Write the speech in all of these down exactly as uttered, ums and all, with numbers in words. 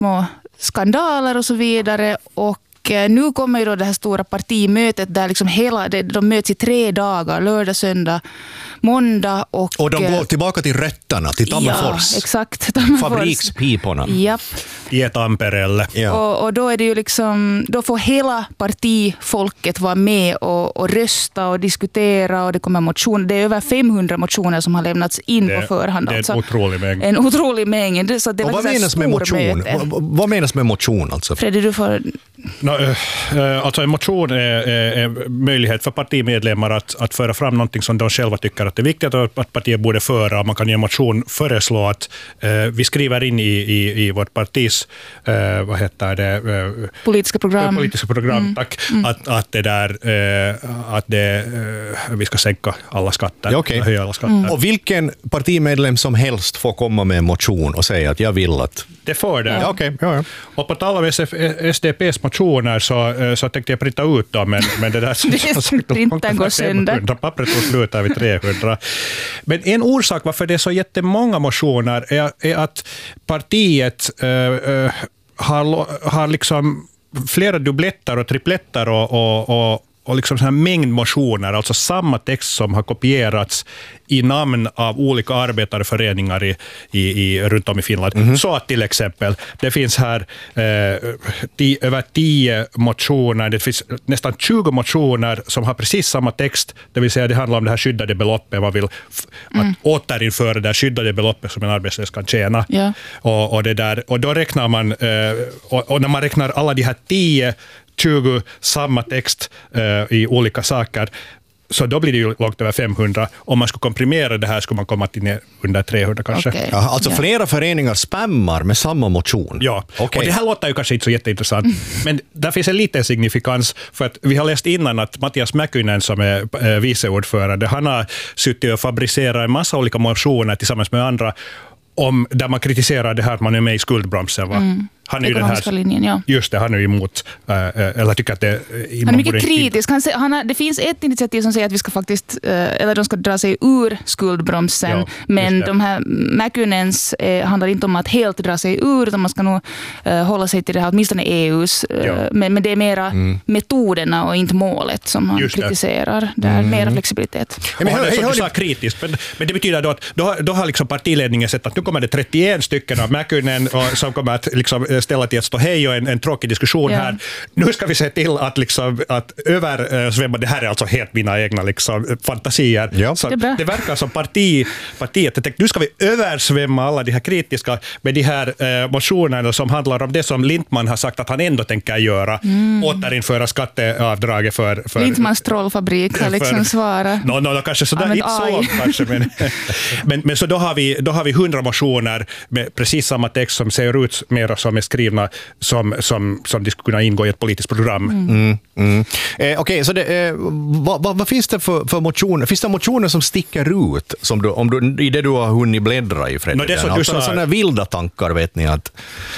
små skandaler och så vidare, och nu kommer ju då det här stora partimötet där liksom hela, de möts i tre dagar, lördag, söndag, måndag. Och, och de går tillbaka till rötterna, till Tammerfors. Ja, exakt. Tammerfors. Fabrikspiporna. Japp. I ett amperelle. Ja. Och, och då är det ju liksom, då får hela partifolket vara med och, och rösta och diskutera, och det kommer motioner. Det är över femhundra motioner som har lämnats in det, på förhand. Det är alltså. en otrolig mängd. En otrolig mängd. Så det och vad menas med motion? Vad, vad menas med motion alltså? Fredrik, du får... No, äh, alltså en motion är, är, är möjlighet för partimedlemmar att, att föra fram någonting som de själva tycker att det är viktigt att partiet borde föra. Man kan i en motion föreslå att äh, vi skriver in i, i, i vårt partis äh, vad heter det? Äh, politiska program. Politiska program, mm. tack. Mm. Att, att det där äh, att det, äh, vi ska sänka alla skatter. Ja, okay. Höja alla skatter. Mm. Och vilken partimedlem som helst får komma med en motion och säga att jag vill att... Det får det. Ja, okay. ja, ja. Och på tal av S D P:s motioner så, så tänkte jag printa ut dem, men, men det där som sagt, printen går sönder. Pappret tog slut vid trehundra. Men en orsak varför det är så jättemånga motioner är, är att partiet äh, äh, har, har liksom flera dubbletter och tripletter och, och, och och liksom så här mängd motioner, alltså samma text som har kopierats i namn av olika arbetarföreningar i, i, i, runt om i Finland. Mm-hmm. Så att till exempel, det finns här eh, tio, över tio motioner, det finns nästan tjugo motioner som har precis samma text, det vill säga det handlar om det här skyddade beloppet, man vill f- mm. att återinföra det här skyddade beloppet som en arbetslös kan tjäna. Yeah. Och, och, det där, och då räknar man, eh, och, och när man räknar alla de här tio tjugo samma text uh, i olika saker, så då blir det ju långt över femhundra. Om man skulle komprimera det här skulle man komma till under trehundra kanske. Okay. Ja, alltså ja. flera föreningar spammar med samma motion. Ja, okay. Och det här låter ju kanske inte så jätteintressant, mm. men där finns en liten signifikans, för att vi har läst innan att Mattias Mäkynen som är äh, viceordförande, han har suttit och fabricerat en massa olika motioner tillsammans med andra om, där man kritiserar det här att man är med i skuldbromsen. Va? Mm. Han är ju den här, linjen, ja. Just det, han är emot, äh, eller tycker att det... Han är mycket kritisk. Han, han har, det finns ett initiativ som säger att vi ska faktiskt, äh, eller de ska dra sig ur skuldbromsen, ja, men de här Mäkynens äh, handlar inte om att helt dra sig ur, utan man ska nog äh, hålla sig till det här, åtminstone E U:s, äh, ja. men, men det är mera mm. metoderna och inte målet som han just kritiserar. Det är mm. mera flexibilitet. Ja, men, hör, som du sa kritiskt, men, men det betyder då att då har, då har liksom partiledningen sett att nu kommer det trettioen stycken av Mäkynen och, som kommer att liksom ställa till att stå hej och en, en tråkig diskussion ja. här. Nu ska vi se till att, liksom, att översvämma, det här är alltså helt mina egna liksom, fantasier. Ja. Så det, det verkar som parti, partiet tänkte, nu ska vi översvämma alla de här kritiska med de här eh, motionerna som handlar om det som Lindman har sagt att han ändå tänker göra. Mm. Återinföra skatteavdraget för... för Lindmans trollfabrik har liksom svarat. No, no, no, kanske sådär, inte så kanske, men, men, men så då har vi, då har vi hundra motioner med precis samma text som ser ut mer som är skrivna som, som, som de skulle kunna ingå i ett politiskt program. Mm. Mm, mm. eh, Okej, okay, så det, eh, vad, vad, vad finns det för, för motioner? Finns det motioner som sticker ut som du, om du, i det du har hunnit bläddra i, Fredrik? No, alltså, sådana vilda tankar, vet ni, att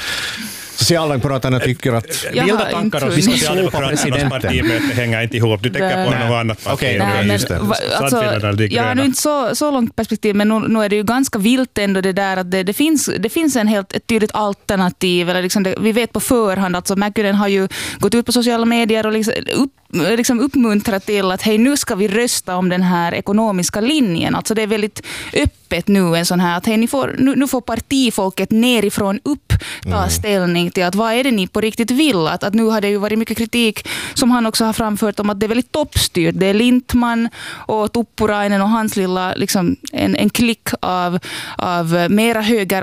Socialdemokraterna tycker att... Vilda tankar och Socialdemokraternas partimöte hänger inte ihop. Du tänker på något annat parti. Okej, okay, just det. Alltså, jag har nu inte så, så långt perspektiv, men nu, nu är det ju ganska vilt ändå det där att det, det, finns, det finns en helt ett tydligt alternativ. Eller liksom det, vi vet på förhand, alltså Mäkynen har ju gått ut på sociala medier och liksom upp, liksom uppmuntrat till att hej, nu ska vi rösta om den här ekonomiska linjen. Alltså det är väldigt öppet nu, en sån här att hej, ni får, nu, nu får partifolket nerifrån upp ta mm. ställning till att vad är det ni på riktigt vill. Att, att nu har det ju varit mycket kritik som han också har framfört om att det är väldigt toppstyrt. Det är Lindman och Tuppurainen och hans lilla liksom, en, en klick av, av mera höger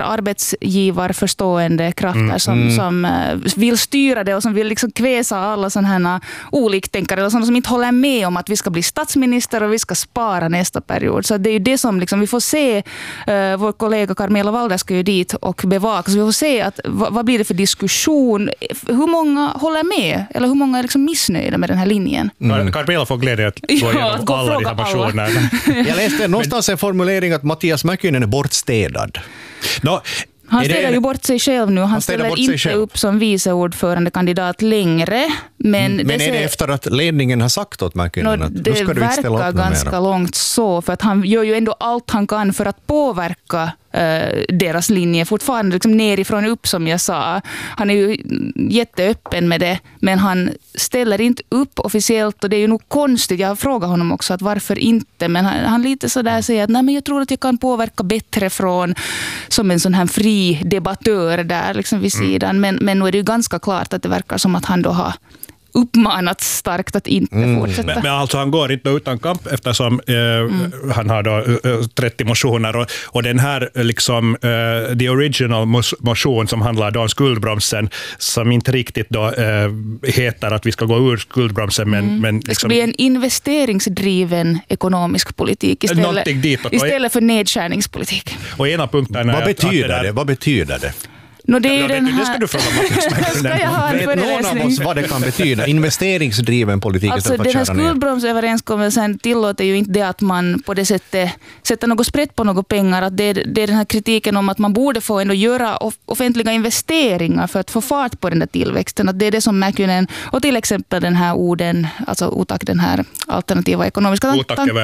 arbetsgivarförstående krafter mm. som, mm. som uh, vill styra det och som vill liksom kväsa alla sådana här oliktänkare eller sådana som inte håller med om att vi ska bli statsminister och vi ska spara nästa period. Så det är ju det som liksom, vi får se, uh, vår kollega Carmela Walder ska ju dit och bevaka, så vi får se att vad, vad blir det för diskussion, hur många håller med eller hur många är liksom missnöjda med den här linjen. Mm. Carmela får glädje att gå igenom ja, att alla de här personerna. Jag läste någonstans en formulering att Mattias Mäkynen är bortstädad. No, Han ställer ju bort sig själv nu. Han, han ställer inte upp som viceordförandekandidat längre. Men, Men det, är det ser, efter att ledningen har sagt åt Mäkynen no, att nu ska du inte ställa verkar upp något ganska mera? långt så, för att han gör ju ändå allt han kan för att påverka eh, deras linje, fortfarande liksom nerifrån upp som jag sa. Han är ju jätteöppen med det, men han ställer inte upp officiellt, och det är ju nog konstigt. Jag har frågat honom också att varför inte, men han, han lite sådär säger att nej, men jag tror att jag kan påverka bättre från som en sån här fri debattör där liksom vid sidan. Mm. Men, men nu är det ju ganska klart att det verkar som att han då har uppmanat starkt att inte mm. fortsätta. Men, men alltså han går inte utan kamp eftersom eh, mm. han har då eh, trettio motioner och, och den här liksom eh, the original motion som handlar då om skuldbromsen som inte riktigt då eh, heter att vi ska gå ur skuldbromsen men, mm. men liksom, det ska liksom, bli en investeringsdriven ekonomisk politik istället, istället för nedskärningspolitik. Och ena punkten är Vad betyder att, att det, det? Vad betyder det? No, det, är ja, ju den det, här... det ska du fråga Mattias. Ska jag ha en Vet någon av oss vad det kan betyda? Investeringsdriven politik. Alltså den här skuldbromsöverenskommelsen tillåter ju inte det att man på det sättet sätter något sprätt på några pengar. Att det, det är den här kritiken om att man borde få ändå göra offentliga investeringar för att få fart på den där tillväxten. Att det är det som Mäkynen och till exempel den här orden, alltså otak, den här alternativa ekonomiska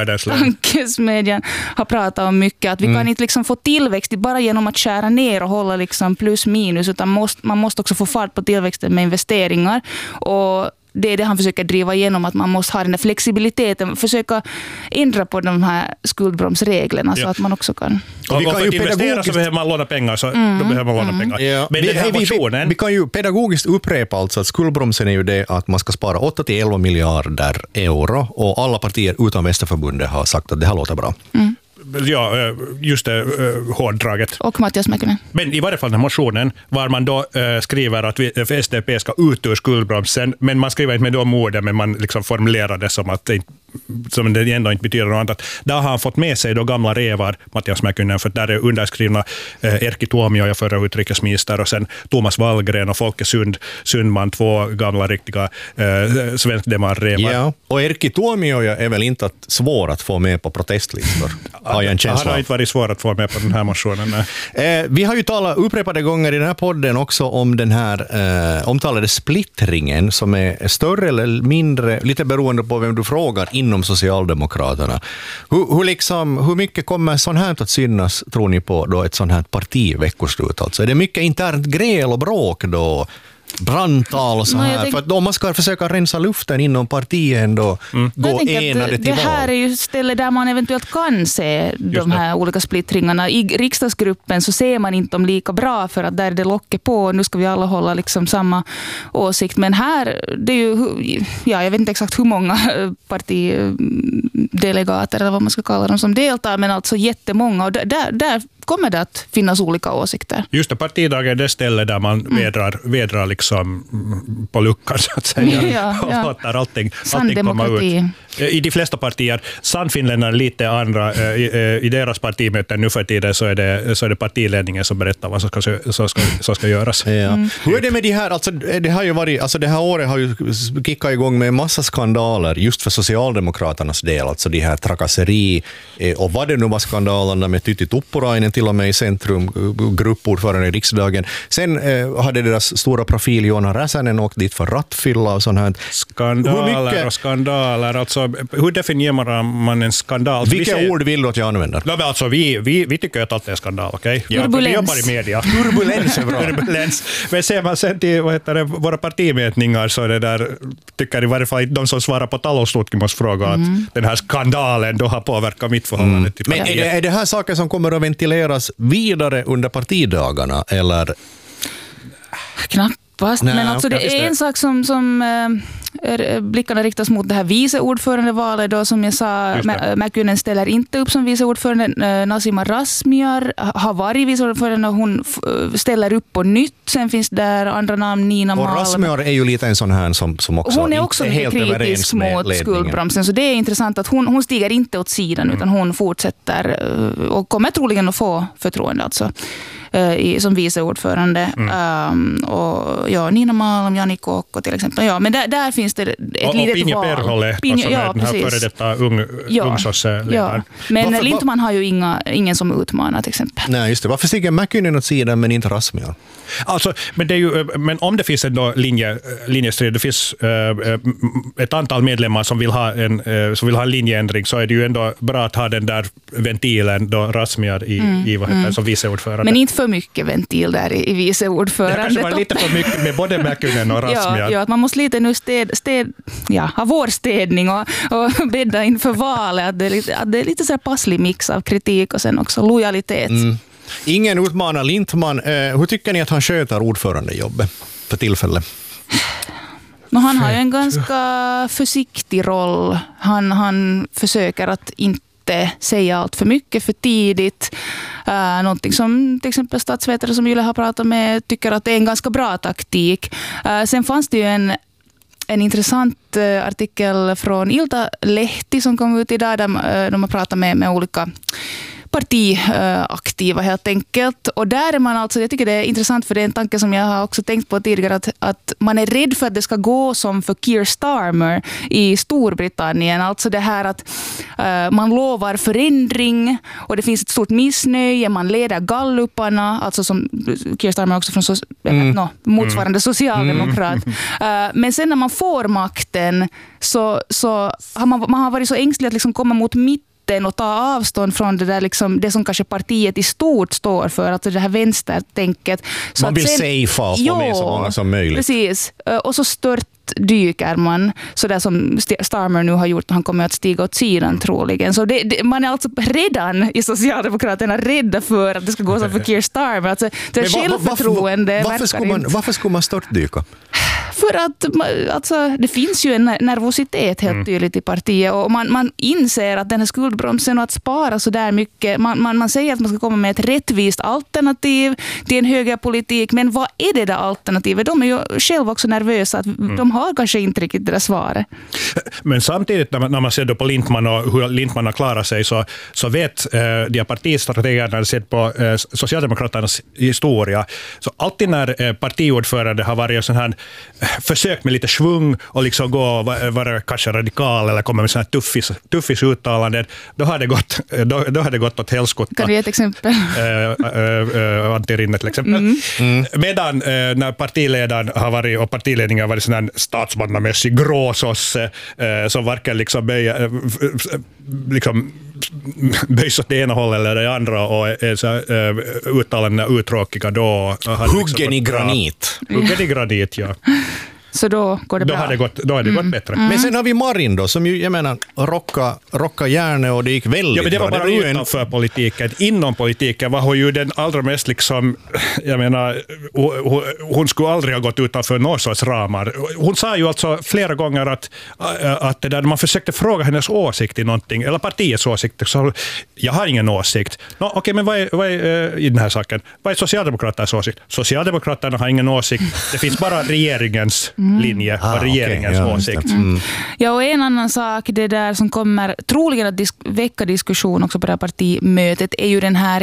tankesmedjan har pratat om mycket. Att vi mm. kan inte liksom få tillväxt bara genom att skära ner och hålla liksom plus minus, utan måste, man måste också få fart på tillväxten med investeringar, och det är det han försöker driva igenom, att man måste ha den här flexibiliteten, försöka ändra på de här skuldbromsreglerna ja. Så att man också kan... Och vi kan ju investera så behöver man låna pengar, så mm. då behöver man låna mm. pengar. Ja. Men vi, den här vi, motionen... vi, vi kan ju pedagogiskt upprepa alltså att skuldbromsen är ju det att man ska spara åtta till elva miljarder euro, och alla partier utan Västerförbundet har sagt att det här låter bra. Mm. Ja, just det, hårddraget. Och Mattias Mäkynen. Men i varje fall den här motionen var man då äh, skriver att vi, för S D P ska ut ur skuldbromsen, men man skriver inte med de orden, men man liksom formulerar det som att det, som det ändå inte betyder något annat. Där har han fått med sig då gamla revar, Mattias Mäkynen, för där är underskrivna äh, Erkki Tuomioja, förra utrikesminister, och sen Thomas Wallgren och Folke Sund, Sundman, två gamla riktiga äh, svenskdemarrevar. Ja, och Erkki Tuomioja är väl inte att svår att få med på protestlistor. Har jag en känsla. Han har inte varit svår att få med på den här motionen. Eh, vi har ju talat upprepade gånger i den här podden också om den här eh, omtalade splittringen som är större eller mindre, lite beroende på vem du frågar, inom Socialdemokraterna. Hur, hur, liksom, hur mycket kommer sånt här att synas, tror ni, på då ett sånt här partiveckoslut? Alltså, är det mycket internt gräl och bråk då? Brandtal och så här, tänk... för att om man ska försöka rensa luften inom partiet då mm. gå enade till det här val. Är ju stället där man eventuellt kan se de här olika splittringarna. I riksdagsgruppen så ser man inte dem lika bra, för att där är det locket på, nu ska vi alla hålla liksom samma åsikt, men här det är ju, ja, jag vet inte exakt hur många partidelegater eller vad man ska kalla dem som deltar, men alltså jättemånga, och där, där kommer det att finnas olika åsikter. Just det, partidagen är det ställe där man mm. vedrar, vedrar liksom på luckan så att säga. Ja, ja. Och låter allting, allting komma ut. I de flesta partier, Sannfinländarna lite andra, i, i deras partimöten nu för tiden så är det, så är det partiledningen som berättar vad som ska, som ska, som ska göras. Ja. Mm. Hur är det med de här, alltså det har ju varit, alltså det här året har ju kickat igång med en massa skandaler just för Socialdemokraternas del, alltså de här trakasseri och vad det nu var skandalerna med Tytti Tuppurainen till och med i centrum, gruppordförande i riksdagen. Sen eh, hade deras stora profil Joona Räsänen åkt dit för rattfylla och sånt här. Skandaler mycket... och skandaler, alltså hur definierar man en skandal? Vilka vi ord vill du att jag använder? No, alltså, vi, vi, vi tycker att allt är en skandal, okej? Okay? Turbulens. Vi jobbar i media. Turbulens är bra. Turbulens. Men ser man sen till vad heter det, våra partimätningar så är det där, tycker i varje fall de som svarar på taloustutkimusfråga mm. att den här skandalen då har påverkat mitt förhållande mm. till partiet. Men är det, är det här saker som kommer att ventileras vidare under partidagarna, eller? Knappast, Nej, men alltså det är en sak som, som äh, blickarna riktas mot det här viceordförandevalet då, som jag sa, Mäkynen ställer inte upp som viceordförande. äh, Nasima Razmyar har varit viceordförande och hon f- ställer upp på nytt. Sen finns där andra namn, Nina Malm. Och Razmyar är ju lite en sån här som, som också hon är också inte helt kritisk mot skuldbromsen, så det är intressant att hon, hon stiger inte åt sidan mm. utan hon fortsätter och kommer troligen att få förtroende alltså. I, som viceordförande mm. um, och ja, Nina Malm, Jani Kokko till exempel. Ja, men där, där finns det ett och, litet och Pinja val. Perholle, Pinja, som ja, är den här före detta ung, ja, ungsorsledaren. Ja. Men Varför, Lindman har ju inga, ingen som utmanar till exempel. Nej, just det. Varför stiger Mäkynen åt sidan men inte Razmyar? Alltså, men, det är ju, men om det finns en linje, linjestrid, det finns uh, ett antal medlemmar som vill, ha en, uh, som vill ha en linjeändring, så är det ju ändå bra att ha den där ventilen då Razmyar i, mm, i vad heter, mm. som viceordförande. Men inte för mycket ventil där i, i viceordförande. Det kanske var lite för mycket med både Mäkynen och Razmyar. Ja, ja, att man måste lite nu städ, städ, ja, ha vårstädning och, och bädda inför valet. Att det är lite, att det är lite så här passlig mix av kritik och sen också lojalitet. Mm. Ingen utmanar Lindtman. Eh, hur tycker ni att han sköter ordförandejobbet för tillfället? No, han har ju en ganska försiktig roll. Han, han försöker att inte säga allt för mycket för tidigt. Uh, någonting som till exempel statsvetare som Yle har pratat med tycker att det är en ganska bra taktik. Uh, sen fanns det ju en En intressant uh, artikel från Ilta-Lehti som kom ut idag där uh, de har pratat med, med olika partiaktiva helt enkelt. Och där är man alltså, jag tycker det är intressant för det är en tanke som jag har också tänkt på tidigare, att, att man är rädd för att det ska gå som för Keir Starmer i Storbritannien. Alltså det här att uh, man lovar förändring och det finns ett stort missnöje, man leder galluparna, alltså som Keir Starmer också från so- mm. no, motsvarande mm. socialdemokrat. Mm. Uh, men sen när man får makten så, så har man, man har varit så ängslig att liksom komma mot mitt och ta avstånd från det där liksom, det som kanske partiet i stort står för, alltså det här vänstertänket. Så man vill safea och få med så många som möjligt. Precis. Och så stört dyker man, så där som Starmer nu har gjort, han kommer att stiga åt sidan troligen. Så det, det, man är alltså redan i Socialdemokraterna rädda för att det ska gå som för Keir Starmer. Alltså, det är självförtroende. Varför, varför, skulle man, varför skulle man störtdyka? För att alltså, det finns ju en nervositet helt tydligt i partiet och man, man inser att den här skuldbromsen och att spara så där mycket, man, man, man säger att man ska komma med ett rättvist alternativ till en högerpolitik, men vad är det där alternativet? De är ju själva också nervösa att mm. de har kanske inte riktigt det där svaret. Men samtidigt när man, när man ser då på Lindtman och hur Lindtman har klarat sig, så, så vet eh, de partistrategerna, när de ser på eh, Socialdemokraternas historia, så alltid när eh, partiordförande har varit en sån här försök med lite svung och liksom gå och vara, vara kanske radikal eller komma med sådana här tuffis, tuffis uttalanden, då har det gått, då, då har det gått åt helskotta. Kan du ge ett exempel? Äh, äh, äh, Antti Rinne till exempel. Mm. Mm. Medan äh, när partiledaren har varit och partiledningen har varit sån här statsmannamässig gråsosse äh, som varken liksom böjer äh, liksom böjs åt det ena hållet eller det andra och är så äh, uttalanden uttråkiga då. Huggen liksom i granit. Huggen i granit, ja. Så då går det då bra. Har det gått, då har det mm. gått bättre. Mm. Men sen har vi Marin då, som ju, jag menar, rocka, rocka järnet och det gick väldigt bra. Ja, men det var bara det utanför en... politiken. Inom politiken var hon ju den allra mest liksom, jag menar, hon, hon skulle aldrig ha gått utanför någon sorts ramar. Hon sa ju alltså flera gånger att, att det där, man försökte fråga hennes åsikt i någonting, eller partiets åsikt, så jag har ingen åsikt. No, Okej, okay, men vad är, vad är i den här saken? Vad är Socialdemokraternas åsikt? Socialdemokraterna har ingen åsikt. Det finns bara regeringens Mm. linje ah, och regeringens okay. ja, åsikt. Mm. Ja, och en annan sak, det där som kommer troligen att disk- väcka diskussion också på det här partimötet, är ju den här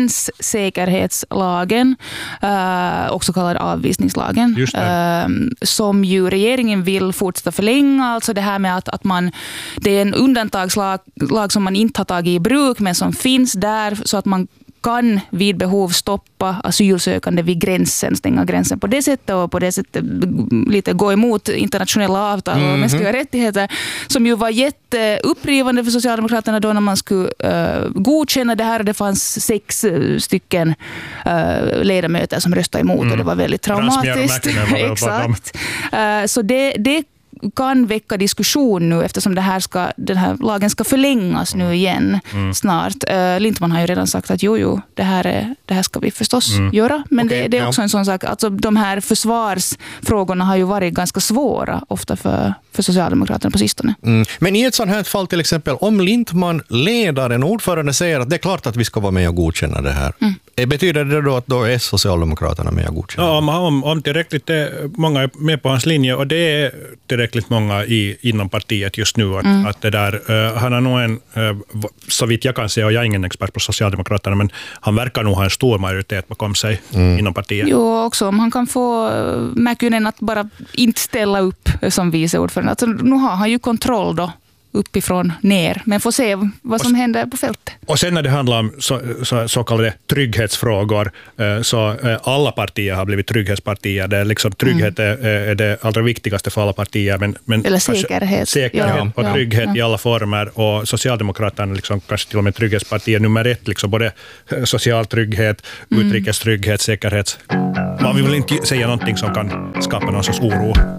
gränssäkerhetslagen, uh, också kallad avvisningslagen, uh, som ju regeringen vill fortsätta förlänga. Alltså det här med att, att man, det är en undantagslag lag som man inte har tagit i bruk, men som finns där så att man kan vid behov stoppa asylsökande vid gränsen, stänga gränsen på det sättet och på det sättet lite gå emot internationella avtal och mm-hmm. mänskliga rättigheter, som ju var jätteupprivande för Socialdemokraterna då när man skulle uh, godkänna det här. Det fanns sex uh, stycken uh, ledamöter som röstade emot mm. och det var väldigt traumatiskt. Exakt. Uh, så det, det kan väcka diskussion nu eftersom det här ska, den här lagen ska förlängas nu igen mm. snart. Uh, Lindtman har ju redan sagt att jo, jo det, här är, det här ska vi förstås mm. göra. Men okay, det, det är också ja. en sån sak. Alltså, de här försvarsfrågorna har ju varit ganska svåra ofta för, för Socialdemokraterna på sistone. Mm. Men i ett sånt här fall till exempel, om Lindtman, ledaren, ordförande, säger att det är klart att vi ska vara med och godkänna det här. Mm. Betyder det då att då är Socialdemokraterna med och godkänna? Ja, om, om, om tillräckligt är många är med på hans linje, och det är tillräckligt många i, inom partiet just nu. Att, mm. att det där, uh, han har nog en, uh, så vitt jag kan säga, och jag är ingen expert på Socialdemokraterna, men han verkar nog ha en stor majoritet bakom sig mm. inom partiet. Jo, också om han kan få Mäkynen att bara inte ställa upp som viceordförande. Alltså, nu har han ju kontroll då uppifrån ner. Men får se vad som händer på fältet. Och sen när det handlar om så, så, så kallade trygghetsfrågor, så alla partier har blivit trygghetspartier. Det är liksom, trygghet mm. är, är det allra viktigaste för alla partier. Men, men Eller säkerhet. Säkerhet ja, och trygghet ja, ja. i alla former. Och Socialdemokraterna är liksom kanske till och med trygghetspartier nummer ett. Liksom både social trygghet, mm. utrikestrygghet, säkerhet. Man vill väl inte säga någonting som kan skapa någon sorts oro.